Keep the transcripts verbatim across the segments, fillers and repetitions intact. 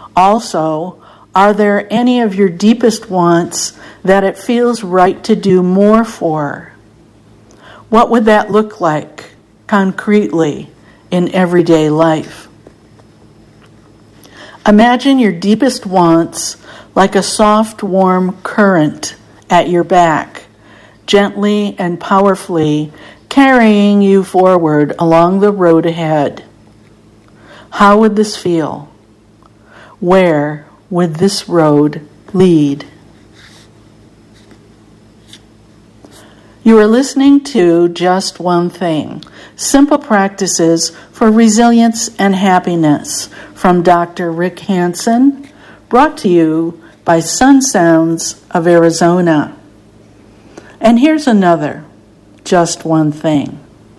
Also, are there any of your deepest wants that it feels right to do more for? What would that look like concretely in everyday life? Imagine your deepest wants like a soft, warm current at your back, gently and powerfully carrying you forward along the road ahead. How would this feel? Where would this road lead? You are listening to Just One Thing, Simple Practices for Resilience and Happiness from Doctor Rick Hanson, brought to you by Sun Sounds of Arizona. And here's another, Just One Thing.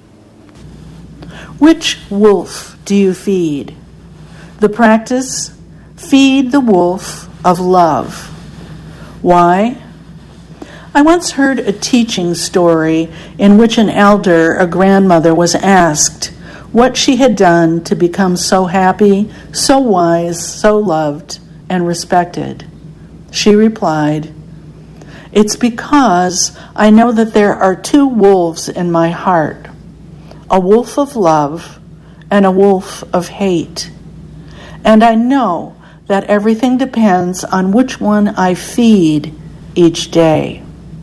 Which wolf do you feed? The practice, feed the wolf of love. Why? I once heard a teaching story in which an elder, a grandmother, was asked what she had done to become so happy, so wise, so loved, and respected. She replied, "It's because I know that there are two wolves in my heart, a wolf of love and a wolf of hate. And I know that everything depends on which one I feed each day."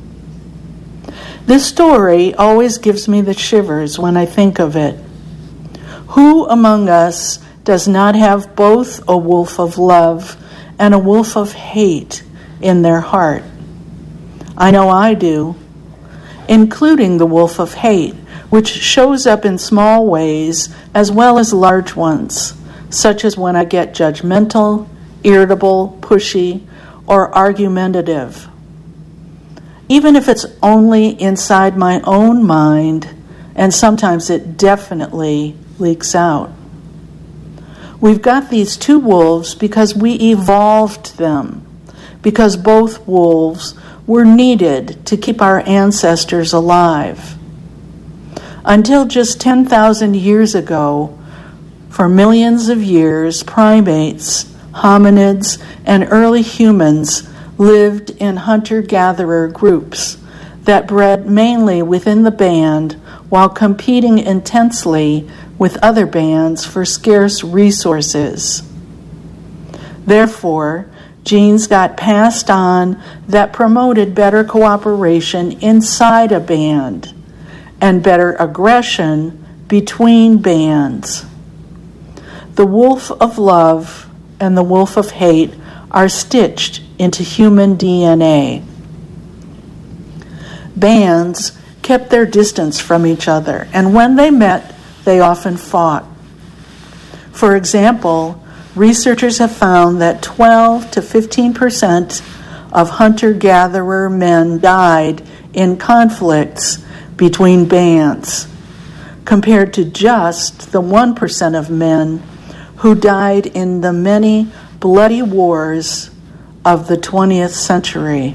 This story always gives me the shivers when I think of it. Who among us does not have both a wolf of love and a wolf of hate in their heart? I know I do, including the wolf of hate, which shows up in small ways as well as large ones, such as when I get judgmental, irritable, pushy, or argumentative. Even if it's only inside my own mind, and sometimes it definitely leaks out. We've got these two wolves because we evolved them, because both wolves were needed to keep our ancestors alive. Until just ten thousand years ago, for millions of years, primates, hominids, and early humans lived in hunter-gatherer groups that bred mainly within the band while competing intensely with other bands for scarce resources. Therefore, genes got passed on that promoted better cooperation inside a band and better aggression between bands. The wolf of love and the wolf of hate are stitched into human D N A. Bands kept their distance from each other, and when they met, they often fought. For example, researchers have found that twelve to fifteen percent of hunter-gatherer men died in conflicts between bands, compared to just the one percent of men who died in the many bloody wars of the twentieth century.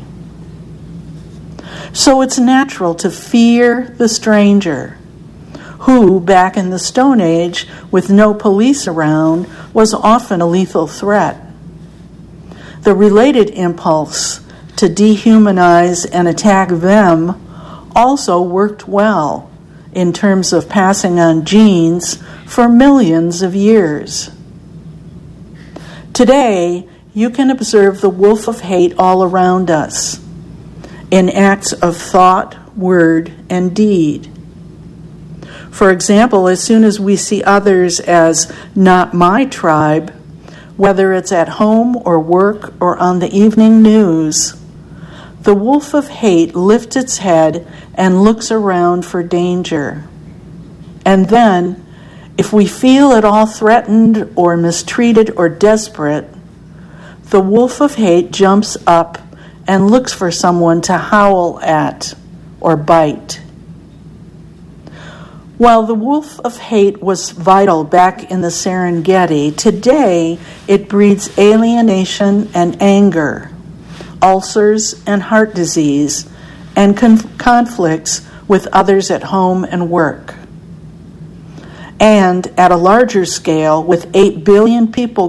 So it's natural to fear the stranger, who, back in the Stone Age, with no police around, was often a lethal threat. The related impulse to dehumanize and attack them also worked well in terms of passing on genes for millions of years. Today, you can observe the wolf of hate all around us, in acts of thought, word, and deed. For example, as soon as we see others as not my tribe, whether it's at home or work or on the evening news, the wolf of hate lifts its head and looks around for danger. And then, if we feel at all threatened or mistreated or desperate, the wolf of hate jumps up and looks for someone to howl at or bite. While the wolf of hate was vital back in the Serengeti, today it breeds alienation and anger, ulcers and heart disease, and con- conflicts with others at home and work. And at a larger scale, with eight billion people